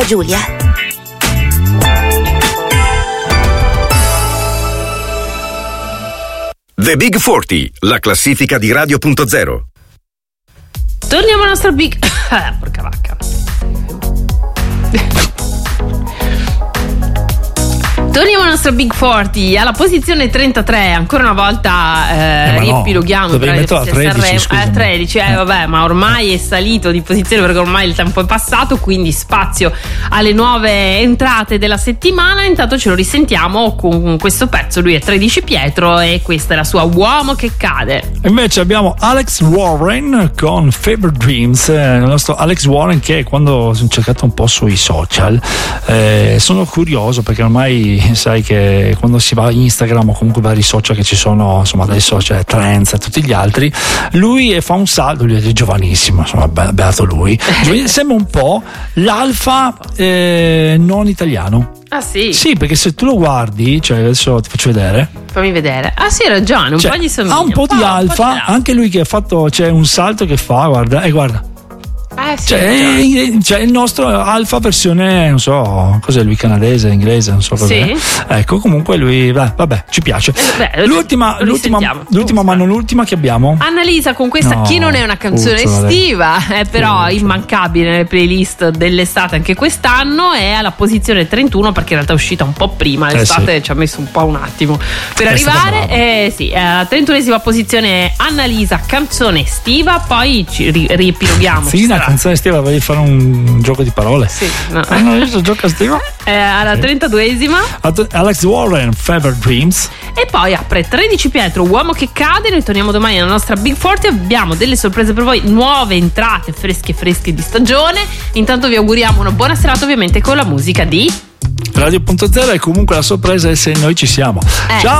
Giulia. The Big 40, la classifica di Radio.0. Torniamo alla nostra Big... porca vacca. Torniamo alla nostra Big 40, alla posizione 33, ancora una volta riepiloghiamo tra le 13, vabbè, ma ormai è salito di posizione perché ormai il tempo è passato, quindi spazio alle nuove entrate della settimana. Intanto ce lo risentiamo con questo pezzo, lui è 13 Pietro e questa è la sua Uomo che cade. Invece abbiamo Alex Warren con Fever Dreams, il nostro Alex Warren, che quando ho cercato un po' sui social sono curioso perché ormai sai che quando si va a Instagram o comunque vari social che ci sono, insomma adesso c'è Trends e tutti gli altri, lui fa un salto, lui è giovanissimo, insomma beato lui, sembra un po' l'alfa non italiano. Ah sì? Sì, perché se tu lo guardi, cioè adesso ti faccio vedere. Fammi vedere. Ah sì, hai ragione, un po' gli somiglia. Ha un po' di alfa, anche lui che ha fatto, c'è un salto che fa, guarda, e guarda. Sì, c'è il nostro alfa versione, non so cos'è lui, canadese, inglese, non so cos'è. Sì. Ecco, comunque lui, vabbè, ci piace. L'ultima ma non l'ultima che abbiamo. Annalisa con questa Chi non è una canzone estiva, è però immancabile nelle playlist dell'estate anche quest'anno, è alla posizione 31 perché in realtà è uscita un po' prima, l'estate ci ha messo un po' un attimo per arrivare. Alla 31esima posizione Annalisa, canzone estiva, poi ci riepiloghiamo. Sì, una canzone estiva, volevi fare un gioco di parole? Sì, no. Hanno visto gioco estivo? Alla 32esima Alex Warren, Fever Dreams. E poi apre 13 Pietro, Uomo che cade. Noi torniamo domani alla nostra Big 40, abbiamo delle sorprese per voi, nuove entrate fresche di stagione. Intanto vi auguriamo una buona serata, ovviamente con la musica di Radio.0, e comunque la sorpresa è se noi ci siamo. Ciao!